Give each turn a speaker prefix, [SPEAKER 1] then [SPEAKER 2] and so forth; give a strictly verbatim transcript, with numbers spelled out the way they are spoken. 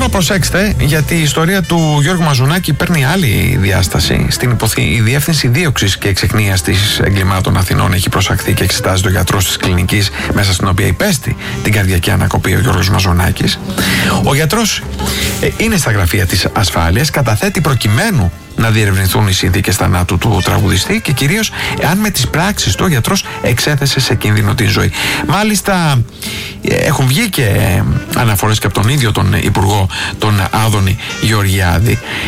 [SPEAKER 1] Τώρα προσέξτε, γιατί η ιστορία του Γιώργου Μαζονάκη παίρνει άλλη διάσταση. Στην υποθή, η Διεύθυνση Δίωξης και Εξεχνίας της Εγκλημάτων Αθηνών έχει προσαχθεί και εξετάζει το γιατρό της κλινικής μέσα στην οποία υπέστη την καρδιακή ανακοπή ο Γιώργος Μαζονάκης. Ο γιατρός ε, είναι στα γραφεία της ασφάλειας, καταθέτει προκειμένου να διερευνηθούν οι συνθήκες θανάτου του τραγουδιστή και κυρίως εάν με τις πράξεις του ο γιατρός εξέθεσε σε κίνδυνο την ζωή. Μάλιστα έχουν βγει και αναφορές και από τον ίδιο τον Υπουργό, τον Άδωνη Γεωργιάδη,